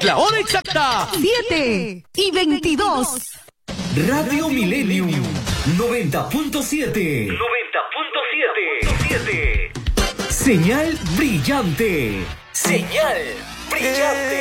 La hora exacta, 7:22. Radio Millennium 90.7. 90.7. Señal brillante. Señal brillante.